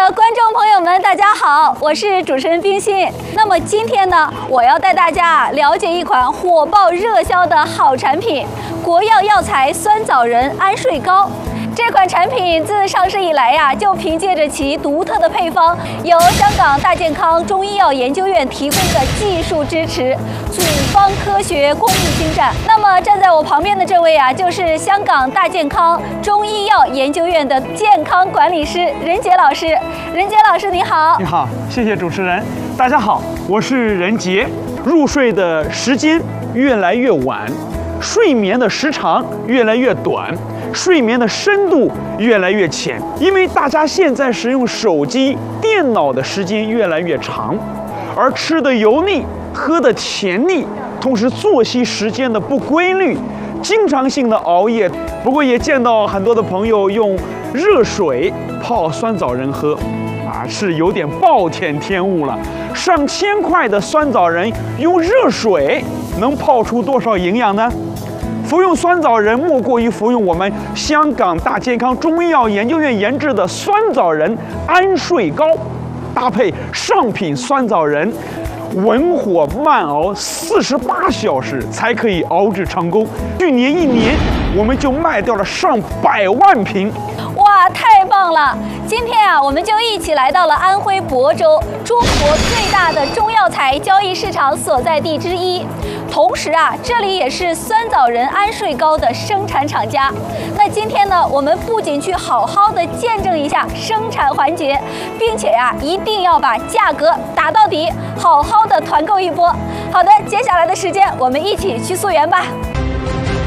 的观众朋友们，大家好，我是主持人冰心。那么今天呢，我要带大家了解一款火爆热销的好产品——国药药材酸枣仁安睡膏。这款产品自上市以来呀，就凭借着其独特的配方，由香港大健康中医药研究院提供的技术支持，组方科学工艺精湛。那么站在我旁边的这位啊，就是香港大健康中医药研究院的健康管理师任杰老师。任杰老师你好。 你好，谢谢主持人。大家好，我是任杰。入睡的时间越来越晚，睡眠的时长越来越短。睡眠的深度越来越浅，因为大家现在使用手机、电脑的时间越来越长，而吃的油腻、喝的甜腻，同时作息时间的不规律，经常性的熬夜。不过也见到很多的朋友用热水泡酸枣仁喝，是有点暴殄天物了。上千块的酸枣仁用热水能泡出多少营养呢？服用酸枣仁莫过于服用我们香港大健康中医药研究院研制的酸枣仁安睡膏，搭配上品酸枣仁，文火慢熬48小时才可以熬制成功。去年1年，我们就卖掉了上百万瓶。 哇，太棒了！今天啊，我们就一起来到了安徽亳州，中国最大的中药材交易市场所在地之一。同时啊，这里也是酸枣仁安睡膏的生产厂家。那今天呢，我们不仅去好好的见证一下生产环节，并且呀，一定要把价格打到底，好好的团购一波。好的，接下来的时间我们一起去溯源吧。